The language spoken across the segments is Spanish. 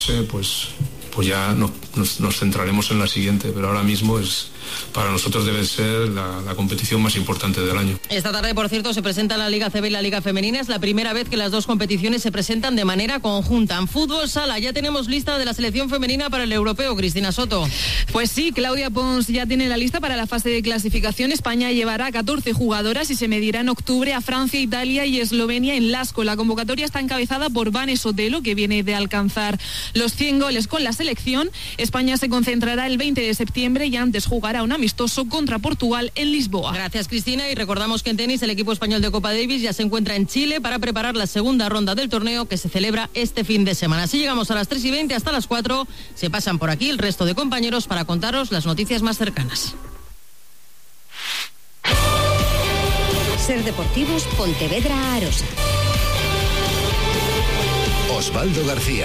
pues ya nos centraremos en la siguiente, pero ahora mismo para nosotros debe ser la competición más importante del año. Esta tarde, por cierto, se presenta la Liga CB y la Liga Femenina. Es la primera vez que las dos competiciones se presentan de manera conjunta. En fútbol sala ya tenemos lista de la selección femenina para el europeo. Cristina Soto. Pues sí, Claudia Pons ya tiene la lista para la fase de clasificación. España llevará 14 jugadoras y se medirá en octubre a Francia, Italia y Eslovenia en Lasco. La convocatoria está encabezada por Vane Sotelo, que viene de alcanzar los 100 goles con la selección. España se concentrará el 20 de septiembre y antes jugará un amistoso contra Portugal en Lisboa. Gracias, Cristina, y recordamos que en tenis el equipo español de Copa Davis ya se encuentra en Chile para preparar la segunda ronda del torneo que se celebra este fin de semana. Así llegamos a las 3:20 hasta las 4. Se pasan por aquí el resto de compañeros para contaros las noticias más cercanas. Ser Deportivos Pontevedra Arosa. Osvaldo García.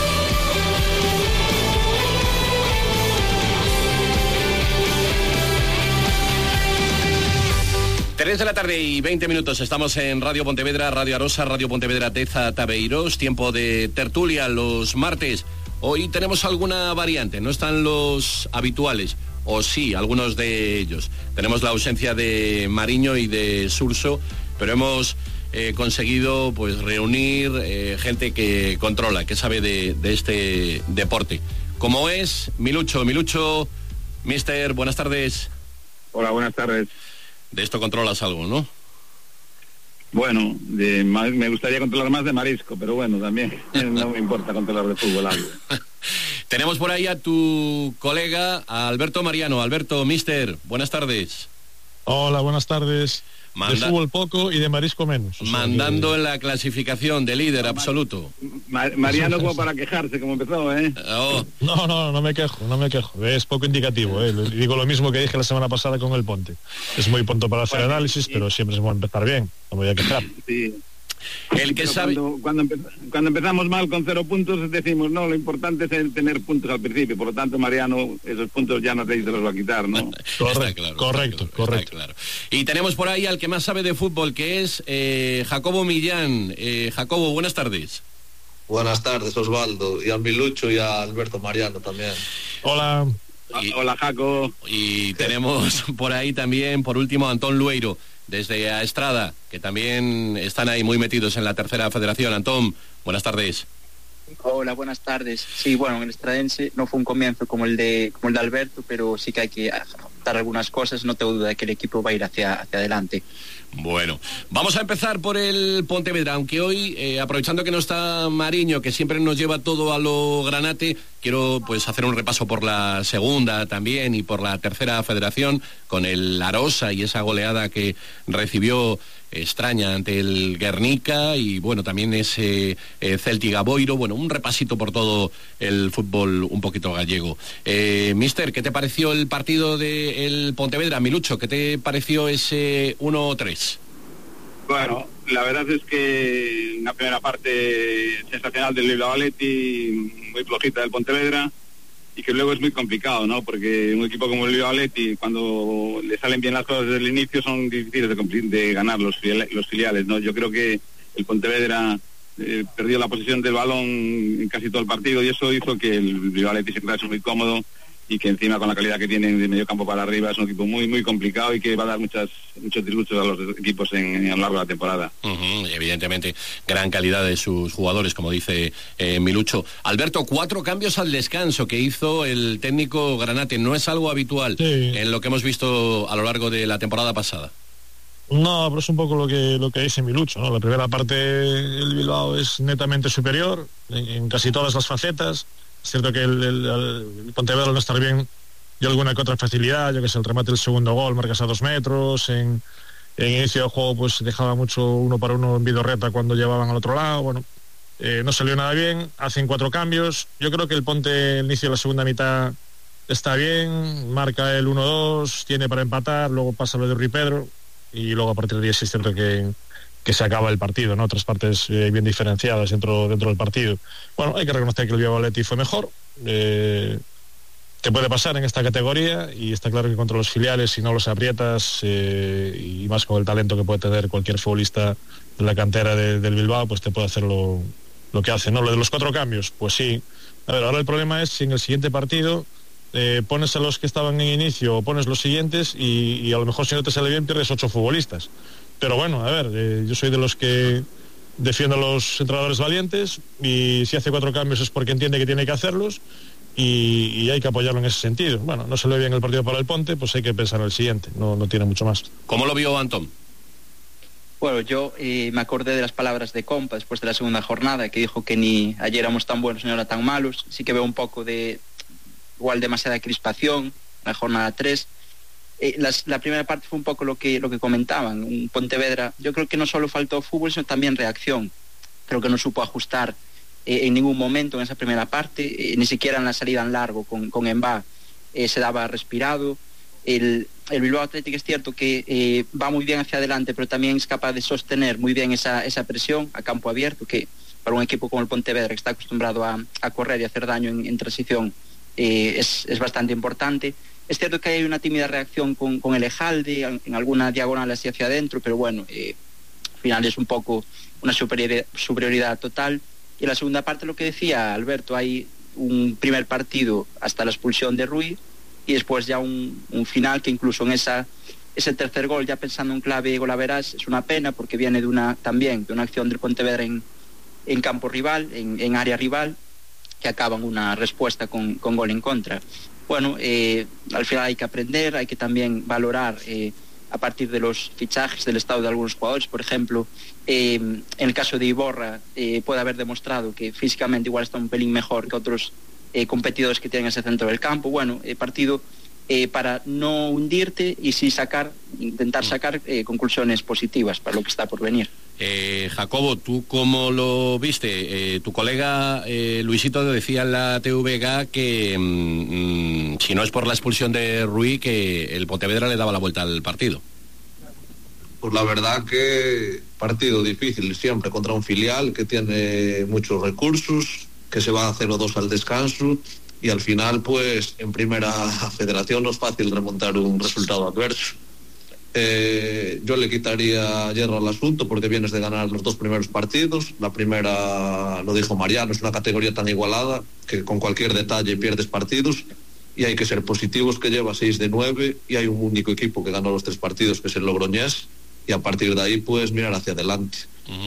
3 de la tarde y 20 minutos. Estamos en Radio Pontevedra, Radio Arosa, Radio Pontevedra Teza Tabeiros. Tiempo de tertulia los martes. Hoy tenemos alguna variante, no están los habituales, o sí, algunos de ellos. Tenemos la ausencia de Mariño y de Surso, pero hemos conseguido pues reunir gente que controla, que sabe de este deporte. Como es Milucho, mister, buenas tardes. Hola, buenas tardes. De esto controlas algo, ¿no? Bueno, me gustaría controlar más de marisco, pero bueno, también no me importa controlar de fútbol algo. Tenemos por ahí a tu colega, a Alberto Mariano. Alberto, mister, buenas tardes. Hola, buenas tardes. De fútbol poco y de marisco menos. Mandando en la clasificación de líder absoluto. Mariano como para quejarse, como empezó, ¿eh? Oh. No me quejo. Es poco indicativo, ¿eh? Digo lo mismo que dije la semana pasada con el Ponte. Es muy pronto para hacer análisis, pero siempre se puede empezar bien. No me voy a quejar. Sí. El que sabe... Cuando empezamos mal con 0 puntos decimos, no, lo importante es tener puntos al principio. Por lo tanto, Mariano, esos puntos ya no te los va a quitar, ¿no? Correcto. Claro. Y tenemos por ahí al que más sabe de fútbol, que es Jacobo Millán. Jacobo, buenas tardes. Buenas tardes, Osvaldo, y a Milucho y a Alberto Mariano también. Hola. Hola, Jaco. Y tenemos por ahí también, por último, a Antón Lueiro, desde a Estrada, que también están ahí muy metidos en la tercera federación. Antón, buenas tardes. Hola, buenas tardes. Sí, bueno, en el Estradense no fue un comienzo como el de Alberto, pero sí que hay que adaptar algunas cosas. No tengo duda de que el equipo va a ir hacia adelante. Bueno, vamos a empezar por el Pontevedra, aunque hoy, aprovechando que no está Mariño, que siempre nos lleva todo a lo granate, quiero pues hacer un repaso por la segunda también y por la tercera federación, con el Arosa y esa goleada que recibió extraña ante el Guernica, y bueno, también ese Celtic Aboiro. Bueno, un repasito por todo el fútbol un poquito gallego. Mister, ¿qué te pareció el partido del Pontevedra? Milucho, ¿qué te pareció ese 1-3? Bueno, la verdad es que una primera parte sensacional del Bilbao Athletic, muy flojita del Pontevedra, y que luego es muy complicado, ¿no? Porque un equipo como el Bilbao Athletic, cuando le salen bien las cosas desde el inicio, son difíciles de ganar los filiales, ¿no? Yo creo que el Pontevedra perdió la posesión del balón en casi todo el partido, y eso hizo que el Bilbao Athletic se quedase muy cómodo, y que encima, con la calidad que tienen de medio campo para arriba, es un equipo muy muy complicado y que va a dar muchos disgustos a los equipos a lo largo de la temporada. Evidentemente, gran calidad de sus jugadores, como dice Milucho. Alberto, 4 cambios al descanso que hizo el técnico granate. No es algo habitual en lo que hemos visto a lo largo de la temporada pasada. No, pero es un poco lo que dice Milucho, ¿no? La primera parte el Bilbao es netamente superior en casi todas las facetas. Es cierto que el Pontevedra, al no estar bien, dio alguna que otra facilidad, yo que sé, el remate del segundo gol, marcas a 2 metros, en inicio del juego pues dejaba mucho 1 para 1 en Vidorreta cuando llevaban al otro lado. Bueno, no salió nada bien, hacen 4 cambios. Yo creo que el Ponte, el inicio de la segunda mitad, está bien, marca el 1-2, tiene para empatar, luego pasa lo de Rui Pedro, y luego a partir de ahí es cierto que se acaba el partido, ¿no? Otras partes bien diferenciadas dentro del partido. Bueno, hay que reconocer que el Bilbao Athletic fue mejor. ¿Qué puede pasar en esta categoría? Y está claro que contra los filiales, si no los aprietas, y más con el talento que puede tener cualquier futbolista de la cantera del Bilbao, pues te puede hacer lo que hace, ¿no? Lo de los 4 cambios, pues sí, A ver, ahora el problema es si en el siguiente partido pones a los que estaban en inicio o pones los siguientes y a lo mejor si no te sale bien pierdes 8 futbolistas. Pero bueno, a ver, yo soy de los que defiendo a los entrenadores valientes y si hace 4 cambios es porque entiende que tiene que hacerlos y hay que apoyarlo en ese sentido. Bueno, no se le ve bien el partido para el Ponte, pues hay que pensar en el siguiente, no tiene mucho más. ¿Cómo lo vio Antón? Bueno, yo me acordé de las palabras de Compa después de la segunda jornada, que dijo que ni ayer éramos tan buenos ni ahora tan malos. Sí que veo un poco de, igual, demasiada crispación en la jornada 3. La primera parte fue un poco lo que comentaban. Un Pontevedra, yo creo que no solo faltó fútbol, sino también reacción. Creo que no supo ajustar en ningún momento en esa primera parte, ni siquiera en la salida en largo con Embá se daba respirado. El Bilbao Athletic es cierto que va muy bien hacia adelante, pero también es capaz de sostener muy bien esa presión a campo abierto, que para un equipo como el Pontevedra, que está acostumbrado a correr y hacer daño en transición, es bastante importante. Es cierto que hay una tímida reacción con el Ejalde en alguna diagonal así hacia adentro, pero bueno, al final es un poco una superioridad total. Y en la segunda parte, lo que decía Alberto, hay un primer partido hasta la expulsión de Rui y después ya un final que incluso en ese tercer gol, ya pensando en clave golaveras, es una pena porque viene de una acción del Pontevedra en campo rival, en área rival, que acaba en una respuesta con gol en contra. Bueno, al final hay que aprender, hay que también valorar a partir de los fichajes, del estado de algunos jugadores. Por ejemplo, en el caso de Iborra puede haber demostrado que físicamente igual está un pelín mejor que otros competidores que tienen ese centro del campo. Bueno, partido para no hundirte y sí intentar sacar conclusiones positivas para lo que está por venir. Jacobo, ¿tú cómo lo viste? Tu colega Luisito decía en la TVG que si no es por la expulsión de Rui, que el Pontevedra le daba la vuelta al partido. Pues la verdad que partido difícil siempre contra un filial que tiene muchos recursos, que se va a 0-2 al descanso y al final pues en primera federación no es fácil remontar un resultado adverso. Yo le quitaría hierro al asunto porque vienes de ganar los 2 primeros partidos. La primera, lo dijo Mariano, es una categoría tan igualada que con cualquier detalle pierdes partidos y hay que ser positivos, que lleva 6 de 9 y hay un único equipo que ganó los 3 partidos, que es el Logroñés, y a partir de ahí pues mirar hacia adelante.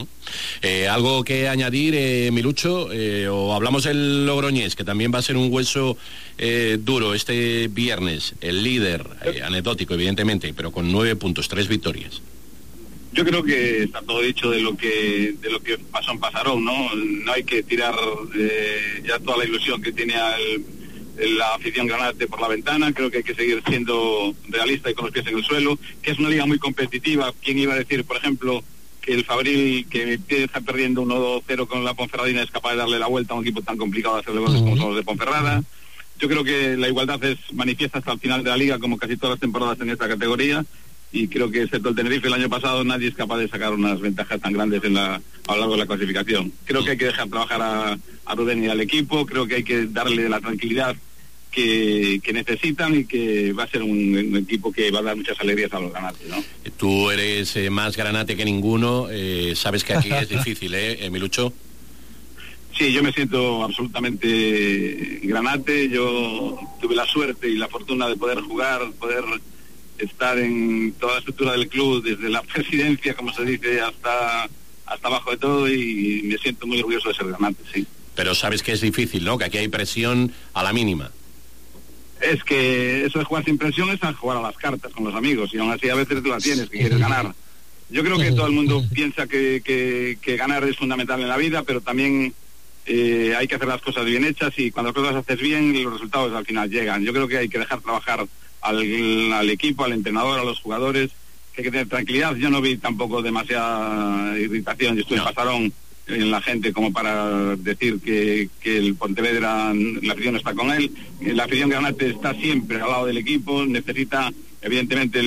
¿Algo que añadir, Milucho? ¿O hablamos del Logroñés, que también va a ser un hueso duro este viernes? El líder, anecdótico evidentemente, pero con 9 puntos, 3 victorias. Yo creo que está todo dicho de lo que pasó en Pasarón, ¿no? No hay que tirar ya toda la ilusión que tiene la afición granate por la ventana. Creo que hay que seguir siendo realista y con los pies en el suelo, que es una liga muy competitiva. ¿Quién iba a decir, por ejemplo, que el Fabril, que está perdiendo 1-0 con la Ponferradina, es capaz de darle la vuelta a un equipo tan complicado de hacerle goles como son los de Ponferrada? Yo creo que la igualdad es manifiesta hasta el final de la liga, como casi todas las temporadas en esta categoría, y creo que excepto el Tenerife el año pasado nadie es capaz de sacar unas ventajas tan grandes a lo largo de la clasificación. Creo que hay que dejar trabajar a Rudén y al equipo, creo que hay que darle la tranquilidad que necesitan y que va a ser un equipo que va a dar muchas alegrías a los granates, ¿no? Tú eres más granate que ninguno, sabes que aquí es difícil, Milucho. Sí, yo me siento absolutamente granate. Yo tuve la suerte y la fortuna de poder jugar, poder estar en toda la estructura del club, desde la presidencia, como se dice, hasta abajo de todo, y me siento muy orgulloso de ser granate, sí. Pero sabes que es difícil, ¿no? Que aquí hay presión a la mínima. Es que eso de jugar sin presión es a jugar a las cartas con los amigos, y aún así a veces tú la tienes, que quieres ganar. Yo creo que todo el mundo piensa que ganar es fundamental en la vida, pero también hay que hacer las cosas bien hechas, y cuando las cosas las haces bien, los resultados al final llegan. Yo creo que hay que dejar trabajar al equipo, al entrenador, a los jugadores, que hay que tener tranquilidad. Yo no vi tampoco demasiada irritación, yo estuve en Pasarón, en la gente, como para decir que el Pontevedra, la afición está con él. La afición granate está siempre al lado del equipo, necesita evidentemente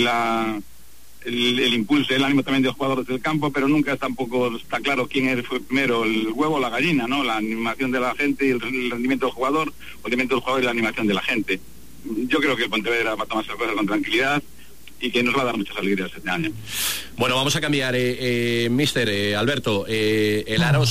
el impulso, el ánimo también de los jugadores del campo, pero nunca tampoco está claro quién fue primero, el huevo o la gallina, ¿no? La animación de la gente y el rendimiento del jugador, o el rendimiento del jugador y la animación de la gente. Yo creo que el Pontevedra va a tomarse las cosas con tranquilidad y que nos va a dar muchas alegrías este año. Bueno, vamos a cambiar, mister Alberto, el Arosa,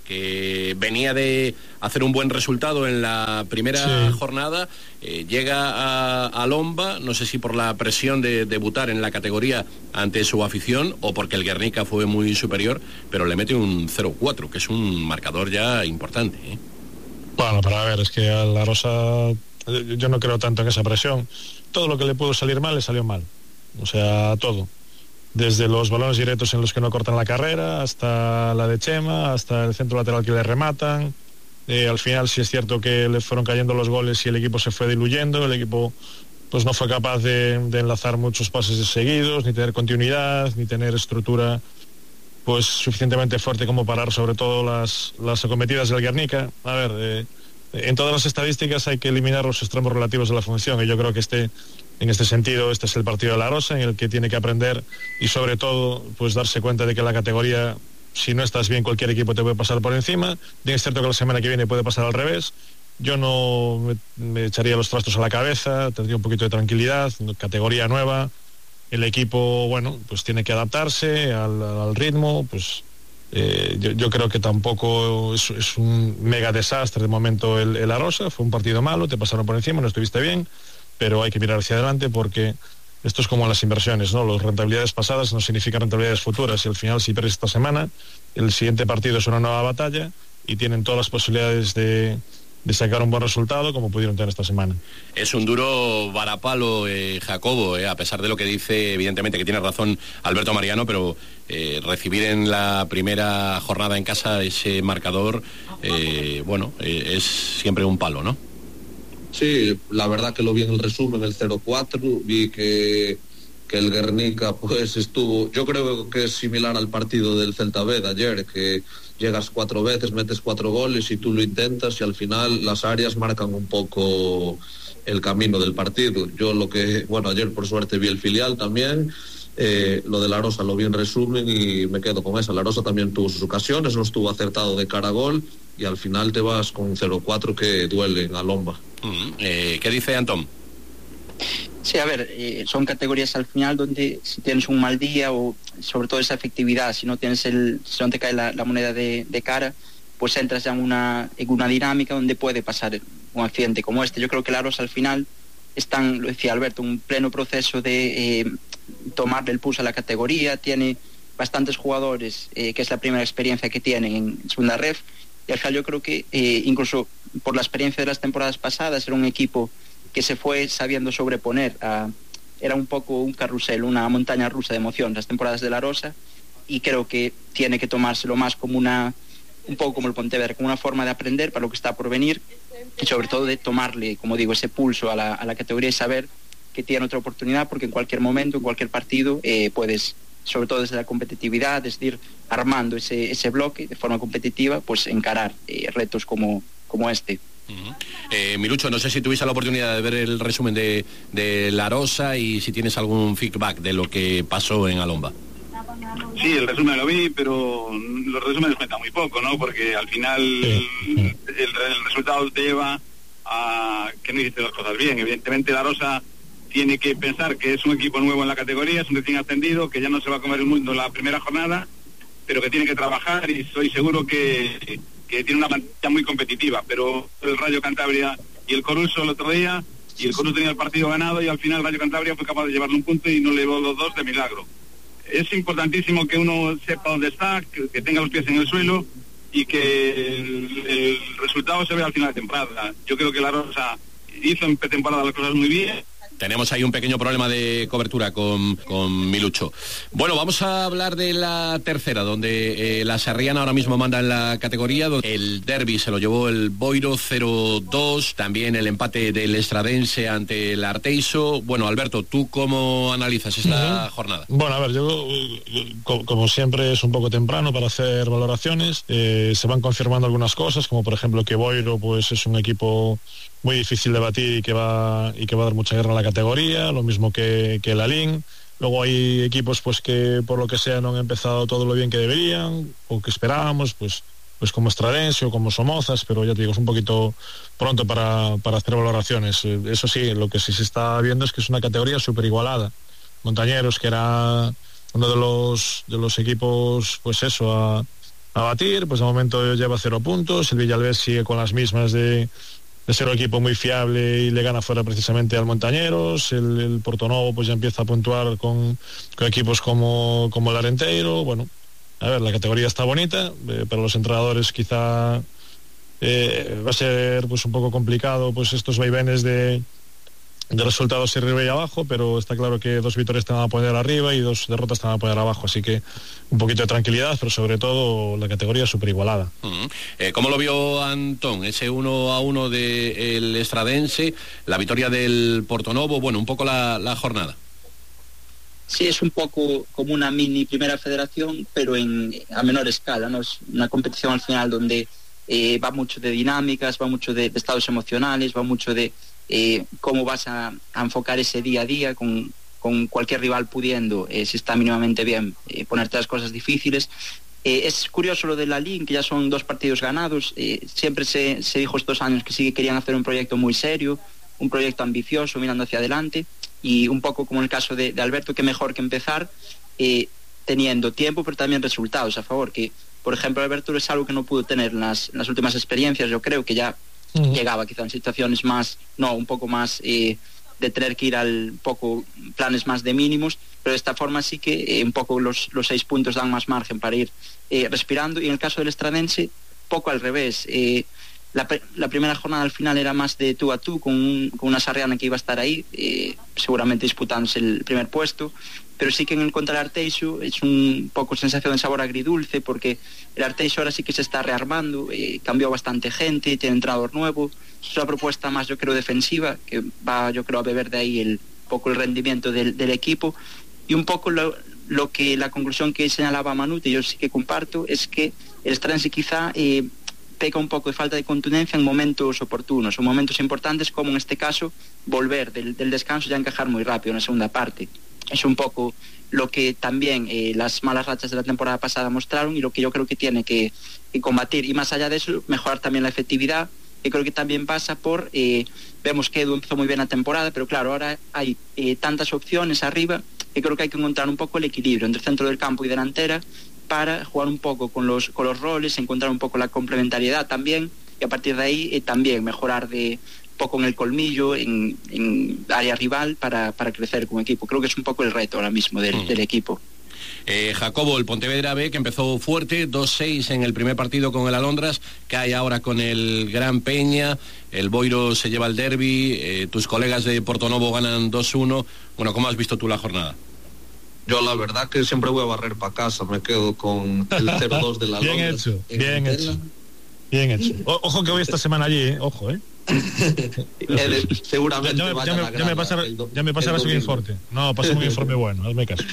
que venía de hacer un buen resultado en la primera jornada, llega a Lomba, no sé si por la presión de debutar en la categoría ante su afición o porque el Guernica fue muy superior, pero le mete un 0-4, que es un marcador ya importante, ¿eh? Bueno, pero a ver, es que a la Rosa yo no creo tanto en esa presión. Todo lo que le pudo salir mal, le salió mal. O sea, todo. Desde los balones directos en los que no cortan la carrera, hasta la de Chema, hasta el centro lateral que le rematan. Al final sí es cierto que le fueron cayendo los goles y el equipo se fue diluyendo. El equipo pues no fue capaz de enlazar muchos pases seguidos, ni tener continuidad, ni tener estructura pues suficientemente fuerte como parar sobre todo las acometidas del Guernica. A ver, en todas las estadísticas hay que eliminar los extremos relativos de la función, y yo creo que en este sentido, este es el partido de la Rosa en el que tiene que aprender y sobre todo pues darse cuenta de que la categoría, si no estás bien, cualquier equipo te puede pasar por encima. Bien, es cierto que la semana que viene puede pasar al revés. Yo no me echaría los trastos a la cabeza, tendría un poquito de tranquilidad, categoría nueva, el equipo, bueno, pues tiene que adaptarse al ritmo, pues yo creo que tampoco es un mega desastre de momento el Arosa. Fue un partido malo, te pasaron por encima, no estuviste bien, pero hay que mirar hacia adelante porque esto es como las inversiones, ¿no? Las rentabilidades pasadas no significan rentabilidades futuras, y al final, si pierdes esta semana, el siguiente partido es una nueva batalla y tienen todas las posibilidades de sacar un buen resultado como pudieron tener esta semana. Es un duro varapalo, Jacobo, a pesar de lo que dice, evidentemente que tiene razón Alberto Mariano, pero recibir en la primera jornada en casa ese marcador, es siempre un palo, ¿no? Sí, la verdad que lo vi en el resumen, el 0-4, vi que el Guernica pues estuvo, yo creo que es similar al partido del Celta B de ayer, que llegas 4 veces, metes 4 goles y tú lo intentas y al final las áreas marcan un poco el camino del partido. Yo ayer por suerte vi el filial también, lo de la Rosa lo vi en resumen y me quedo con esa. La Rosa también tuvo sus ocasiones, no estuvo acertado de cara a gol y al final te vas con 0-4 que duele en Alomba. ¿Qué dice Antón? Sí, a ver, son categorías al final donde si tienes un mal día o sobre todo esa efectividad, si no te cae la moneda de cara, pues entras ya en una dinámica donde puede pasar un accidente como este. Yo creo que la Rosa al final están, lo decía Alberto, un pleno proceso de tomarle el pulso a la categoría, tiene bastantes jugadores, que es la primera experiencia que tienen en segunda ref, y al final yo creo que incluso por la experiencia de las temporadas pasadas era un equipo que se fue sabiendo sobreponer era un poco un carrusel, una montaña rusa de emoción las temporadas de la Rosa, y creo que tiene que tomárselo más como un poco como el Pontevedra, como una forma de aprender para lo que está por venir y sobre todo de tomarle, como digo, ese pulso a la categoría y saber que tiene otra oportunidad, porque en cualquier momento, en cualquier partido puedes, sobre todo desde la competitividad, es decir, armando ese bloque de forma competitiva, pues encarar retos como este. Milucho, no sé si tuviste la oportunidad de ver el resumen de la Rosa y si tienes algún feedback de lo que pasó en Alomba. Sí, el resumen lo vi, pero los resúmenes cuentan muy poco, ¿no? Porque al final el resultado te lleva a que no hiciste las cosas bien. Evidentemente la Rosa tiene que pensar que es un equipo nuevo en la categoría, es un recién ascendido, que ya no se va a comer el mundo en la primera jornada, pero que tiene que trabajar, y estoy seguro que tiene una plantilla muy competitiva, pero el Rayo Cantabria y el Coruso el otro día, y el Coruso tenía el partido ganado y al final el Rayo Cantabria fue capaz de llevarle un punto y no le llevó los dos de milagro. Es importantísimo que uno sepa dónde está, que tenga los pies en el suelo y que el resultado se vea al final de temporada. Yo creo que la Rosa hizo en pretemporada las cosas muy bien. Tenemos ahí un pequeño problema de cobertura con Milucho. Bueno, vamos a hablar de la tercera, donde la Sarriana ahora mismo manda en la categoría. El derbi se lo llevó el Boiro 0-2, también el empate del Estradense ante el Arteiso. Bueno, Alberto, ¿tú cómo analizas esta jornada? Bueno, a ver, yo como siempre es un poco temprano para hacer valoraciones. Se van confirmando algunas cosas, como por ejemplo que Boiro pues es un equipo muy difícil de batir y que va a dar mucha guerra a la categoría, lo mismo que el Alín. Luego hay equipos pues que por lo que sea no han empezado todo lo bien que deberían o que esperábamos, pues como Estradense o como Somozas, pero ya te digo, es un poquito pronto para hacer valoraciones. Eso sí, lo que sí se está viendo es que es una categoría súper igualada. Montañeros, que era uno de los equipos pues eso a a batir, pues de momento lleva 0 puntos, el Villalbés sigue con las mismas de ser un equipo muy fiable y le gana fuera precisamente al Montañeros, el Portonovo pues ya empieza a puntuar con equipos como el Arenteiro. Bueno, a ver, la categoría está bonita, para los entrenadores quizá va a ser pues un poco complicado pues estos vaivenes de resultados arriba y abajo, pero está claro que 2 victorias te van a poner arriba y 2 derrotas te van a poner abajo, así que un poquito de tranquilidad, pero sobre todo la categoría es súper igualada. ¿Cómo lo vio Antón? Ese 1-1 del Estradense, la victoria del Portonovo, bueno, un poco la jornada. Sí, es un poco como una mini primera federación, pero a menor escala, ¿no? Es una competición al final donde va mucho de dinámicas, va mucho de estados emocionales, va mucho de cómo vas a enfocar ese día a día con cualquier rival pudiendo, si está mínimamente bien, ponerte las cosas difíciles. Es curioso lo de la Liga, que ya son 2 partidos ganados. Siempre se dijo estos años que sí que querían hacer un proyecto muy serio, un proyecto ambicioso, mirando hacia adelante, y un poco como el caso de Alberto, que mejor que empezar teniendo tiempo pero también resultados a favor, que por ejemplo Alberto es algo que no pudo tener en las últimas experiencias. Yo creo que ya llegaba quizá en situaciones un poco más de tener que ir al poco planes más de mínimos, pero de esta forma sí que un poco los 6 puntos dan más margen para ir respirando. Y en el caso del Estradense, poco al revés. La primera jornada al final era más de tú a tú con una Sarriana que iba a estar ahí, seguramente disputándose el primer puesto, pero sí que en el contra el Arteixo es un poco sensación de sabor agridulce, porque el Arteixo ahora sí que se está rearmando, cambió bastante gente, tiene entrenador nuevo, es una propuesta más, yo creo, defensiva, que va, yo creo, a beber de ahí el rendimiento del equipo. Y un poco lo que la conclusión que señalaba Manute, yo sí que comparto, es que el Estradense quizá peca un poco de falta de contundencia en momentos oportunos, o momentos importantes, como en este caso volver del descanso y ya encajar muy rápido en la segunda parte. Es un poco lo que también las malas rachas de la temporada pasada mostraron, y lo que yo creo que tiene que combatir. Y más allá de eso, mejorar también la efectividad, que creo que también pasa por vemos que Edu empezó muy bien la temporada, pero claro, ahora hay tantas opciones arriba que creo que hay que encontrar un poco el equilibrio entre centro del campo y delantera, para jugar un poco con los roles, encontrar un poco la complementariedad también, y a partir de ahí también mejorar de poco en el colmillo, en área rival, para crecer como equipo. Creo que es un poco el reto ahora mismo del equipo. Jacobo, el Pontevedra B, que empezó fuerte, 2-6 en el primer partido con el Alondras, cae ahora con el Gran Peña, el Boiro se lleva el derbi, tus colegas de Portonovo ganan 2-1. Bueno, ¿cómo has visto tú la jornada? Yo la verdad que siempre voy a barrer para casa, me quedo con el 0-2 de la Bien Londres. hecho. Bien hecho. Ojo que voy esta semana allí, ojo, seguramente ya me pasarás un informe. No, pásame un informe bueno, hazme caso.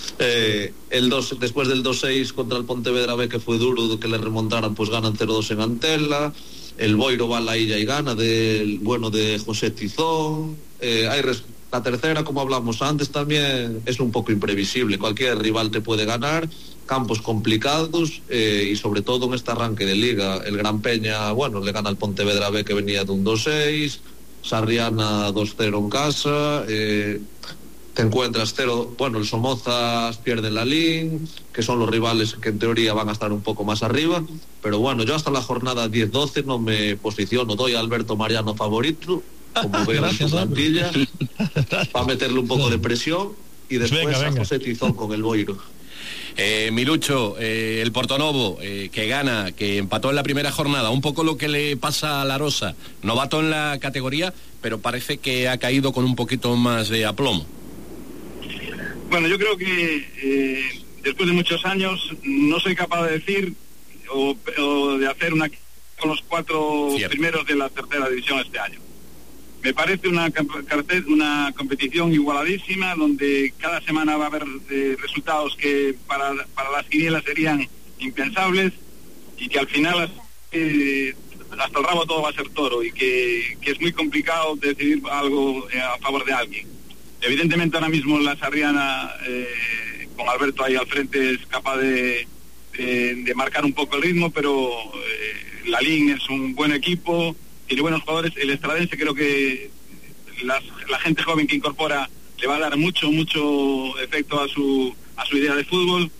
Después del 2-6 contra el Pontevedra B, que fue duro que le remontaran, pues ganan 0-2 en Antela. El Boiro va a la Illa y gana del bueno de José Tizón. La tercera, como hablamos antes, también es un poco imprevisible. Cualquier rival te puede ganar, campos complicados, y sobre todo en este arranque de liga. El Gran Peña, bueno, le gana al Pontevedra B, que venía de un 2-6, Sarriana 2-0 en casa, te encuentras 0, bueno, el Somozas pierde la LIN, que son los rivales que en teoría van a estar un poco más arriba, pero bueno, yo hasta la jornada 10-12 no me posiciono, doy a Alberto Mariano favorito, como veo en su plantilla, para meterle un poco de presión, y después a José Tizón con el Boiro. Milucho, el Portonovo, que gana, que empató en la primera jornada, un poco lo que le pasa a La Rosa, novato en la categoría, pero parece que ha caído con un poquito más de aplomo. Bueno, yo creo que después de muchos años no soy capaz de decir o de hacer con los 4 primeros de la tercera división este año. Me parece una competición igualadísima, donde cada semana va a haber resultados que para las quinielas serían impensables, y que al final hasta el rabo todo va a ser toro, y que es muy complicado decidir algo a favor de alguien. Evidentemente ahora mismo la Sarriana, con Alberto ahí al frente, es capaz de marcar un poco el ritmo, pero la LIN es un buen equipo, tiene buenos jugadores. El Estradense, creo que la gente joven que incorpora le va a dar mucho efecto a su idea de fútbol.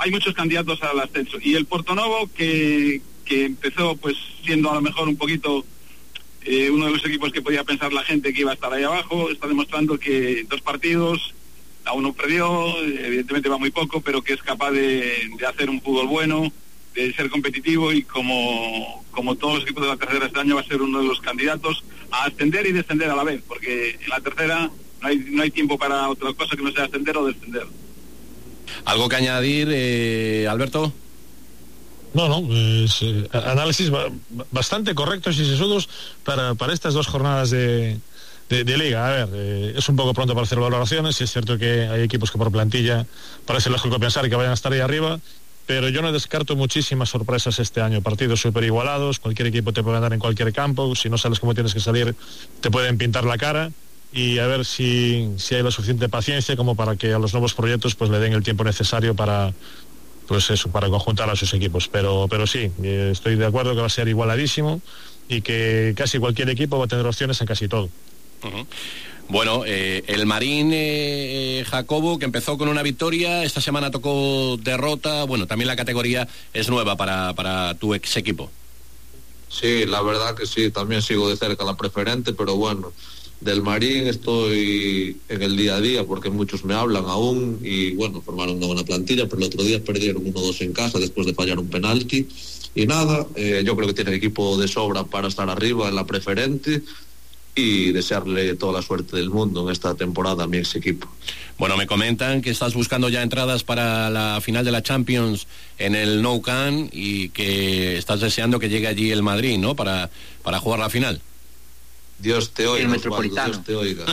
hay muchos candidatos al ascenso. Y el Portonovo, que empezó pues siendo a lo mejor un poquito uno de los equipos que podía pensar la gente que iba a estar ahí abajo, está demostrando que en 2 partidos a uno perdió, evidentemente va muy poco, pero que es capaz de hacer un fútbol bueno, de ser competitivo, y como todos los equipos de la tercera este año va a ser uno de los candidatos a ascender y descender a la vez, porque en la tercera no hay tiempo para otra cosa que no sea ascender o descender. ¿Algo que añadir, Alberto? No, análisis bastante correctos y sesudos para estas 2 jornadas de Liga. A ver, es un poco pronto para hacer valoraciones, y es cierto que hay equipos que por plantilla parece lógico pensar que vayan a estar ahí arriba, pero yo no descarto muchísimas sorpresas este año. Partidos súper igualados, cualquier equipo te puede ganar en cualquier campo, si no sabes cómo tienes que salir te pueden pintar la cara, y a ver si hay la suficiente paciencia como para que a los nuevos proyectos pues le den el tiempo necesario para conjuntar a sus equipos. Pero sí, estoy de acuerdo que va a ser igualadísimo y que casi cualquier equipo va a tener opciones en casi todo. Uh-huh. Bueno, el Marín, Jacobo, que empezó con una victoria, esta semana tocó derrota. Bueno, también la categoría es nueva para tu ex equipo. Sí, la verdad que sí, también sigo de cerca la preferente, pero bueno, del Marín estoy en el día a día porque muchos me hablan aún, y bueno, formaron una buena plantilla, pero el otro día perdieron 1-2 en casa después de fallar un penalti, y nada, yo creo que tiene equipo de sobra para estar arriba en la preferente, y desearle toda la suerte del mundo en esta temporada a mi ex equipo. Bueno, me comentan que estás buscando ya entradas para la final de la Champions en el Nou Camp, y que estás deseando que llegue allí el Madrid, ¿no? Para jugar la final. Dios te oiga, el Metropolitano. Dios te oiga.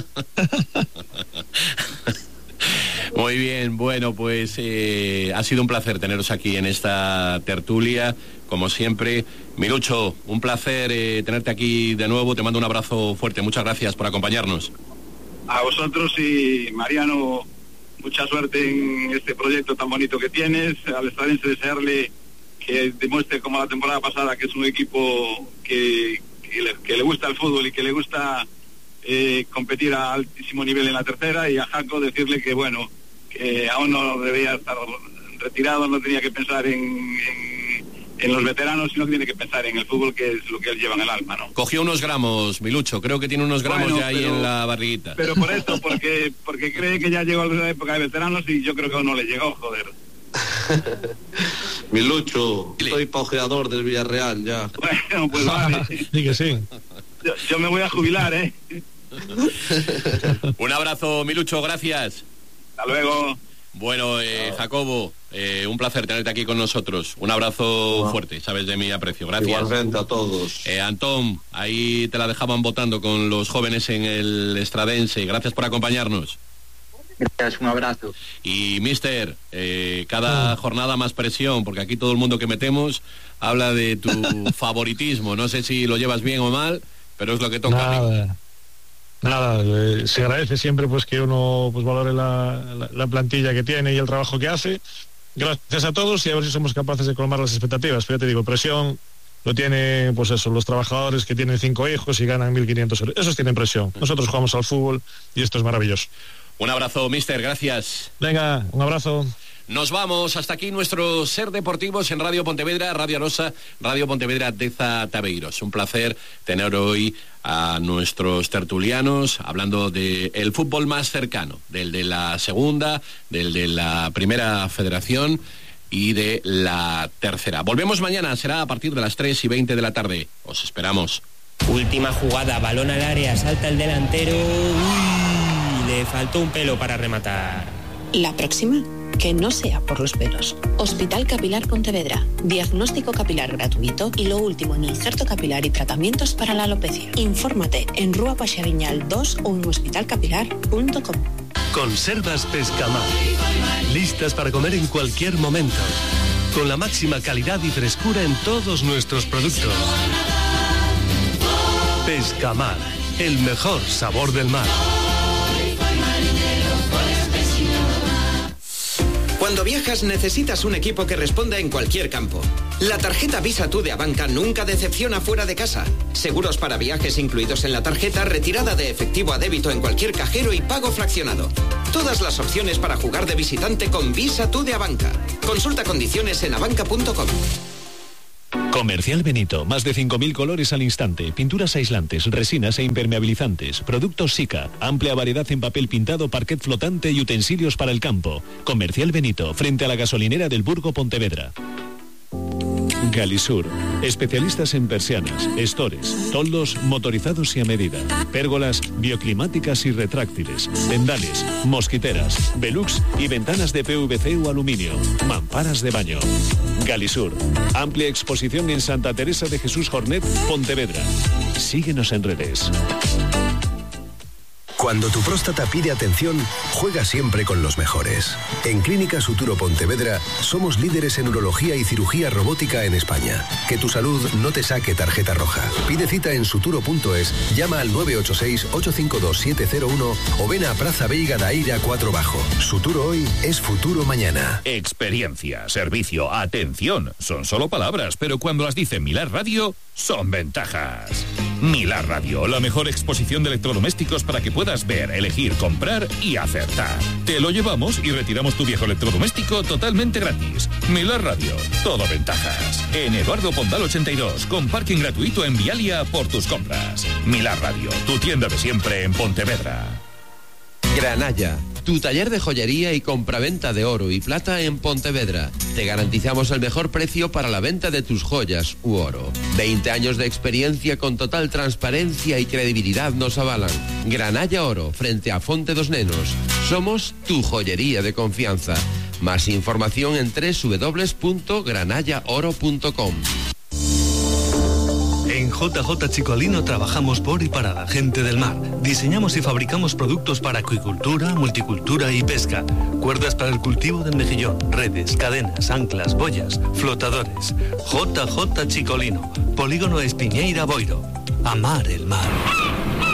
Muy bien, bueno, pues ha sido un placer teneros aquí en esta tertulia, como siempre. Milucho, un placer tenerte aquí de nuevo, te mando un abrazo fuerte, muchas gracias por acompañarnos. A vosotros, y Mariano, mucha suerte en este proyecto tan bonito que tienes. Al Estradense desearle que demuestre, como la temporada pasada, que es un equipo que le gusta el fútbol y que le gusta competir a altísimo nivel en la tercera, y a Jaco decirle que bueno, que aún no debía estar retirado, no tenía que pensar en los veteranos, sino que tiene que pensar en el fútbol, que es lo que él lleva en el alma, ¿no? Cogió unos gramos, Milucho, creo que tiene unos gramos ya ahí en la barriguita. Pero por eso, porque cree que ya llegó la época de veteranos, y yo creo que aún no le llegó, joder. Milucho, soy paujeador del Villarreal ya. Bueno, pues vale. Sí que sí. Yo me voy a jubilar, ¿eh? Un abrazo, Milucho, gracias. Hasta luego. Bueno, Jacobo, un placer tenerte aquí con nosotros. Un abrazo fuerte, sabes de mi aprecio. Gracias. Igualmente a todos. Antón, ahí te la dejaban votando con los jóvenes en el Estradense. Gracias por acompañarnos. Gracias, un abrazo. Y Mister, cada jornada más presión, porque aquí todo el mundo que metemos habla de tu favoritismo. No sé si lo llevas bien o mal, pero es lo que toca. Nada, se agradece siempre pues que uno pues valore la plantilla que tiene y el trabajo que hace. Gracias a todos, y a ver si somos capaces de colmar las expectativas. Pero ya te digo, presión lo tiene pues eso, los trabajadores que tienen 5 hijos y ganan 1.500 euros. Esos tienen presión. Nosotros jugamos al fútbol y esto es maravilloso. Un abrazo, Mister, gracias. Venga, un abrazo. Nos vamos, hasta aquí nuestro Ser Deportivos en Radio Pontevedra, Radio Arosa, Radio Pontevedra Deza Tabeiros. Un placer tener hoy a nuestros tertulianos hablando del fútbol más cercano, del de la segunda, del de la primera federación y de la tercera. Volvemos mañana, será a partir de las 3:20 de la tarde. Os esperamos. Última jugada, balón al área, salta el delantero. Uy, le faltó un pelo para rematar. La próxima, que no sea por los pelos. Hospital Capilar Pontevedra. Diagnóstico capilar gratuito y lo último en injerto capilar y tratamientos para la alopecia. Infórmate en Rúa Paxariñal 2 o en hospitalcapilar.com. Conservas Pescamar. Listas para comer en cualquier momento. Con la máxima calidad y frescura en todos nuestros productos. Pescamar. El mejor sabor del mar. Cuando viajas necesitas un equipo que responda en cualquier campo. La tarjeta Visa Tú de Abanca nunca decepciona fuera de casa. Seguros para viajes incluidos en la tarjeta, retirada de efectivo a débito en cualquier cajero y pago fraccionado. Todas las opciones para jugar de visitante con Visa Tú de Abanca. Consulta condiciones en abanca.com. Comercial Benito, más de 5.000 colores al instante, pinturas aislantes, resinas e impermeabilizantes, productos Sika, amplia variedad en papel pintado, parquet flotante y utensilios para el campo. Comercial Benito, frente a la gasolinera del Burgo Pontevedra. Galisur, especialistas en persianas, estores, toldos motorizados y a medida, pérgolas bioclimáticas y retráctiles, tendales, mosquiteras, velux y ventanas de PVC o aluminio, mamparas de baño. Galisur, amplia exposición en Santa Teresa de Jesús Jornet, Pontevedra. Síguenos en redes. Cuando tu próstata pide atención, juega siempre con los mejores. En Clínica Suturo Pontevedra somos líderes en urología y cirugía robótica en España. Que tu salud no te saque tarjeta roja. Pide cita en suturo.es, llama al 986-852-701 o ven a Praza Veiga da Eira 4 Bajo. Suturo hoy es futuro mañana. Experiencia, servicio, atención, son solo palabras, pero cuando las dice Milar Radio, son ventajas. Milar Radio, la mejor exposición de electrodomésticos para que puedas ver, elegir, comprar y acertar. Te lo llevamos y retiramos tu viejo electrodoméstico totalmente gratis. Milar Radio, todo ventajas. En Eduardo Pondal 82, con parking gratuito en Vialia por tus compras. Milar Radio, tu tienda de siempre en Pontevedra. Granalla, tu taller de joyería y compraventa de oro y plata en Pontevedra. Te garantizamos el mejor precio para la venta de tus joyas u oro. 20 años de experiencia con total transparencia y credibilidad nos avalan. Granalla Oro, frente a Fonte dos Nenos. Somos tu joyería de confianza. Más información en www.granallaoro.com. En JJ Chicolino trabajamos por y para la gente del mar. Diseñamos y fabricamos productos para acuicultura, multicultura y pesca. Cuerdas para el cultivo del mejillón, redes, cadenas, anclas, boyas, flotadores. JJ Chicolino, Polígono Espiñeira Boiro. Amar el mar.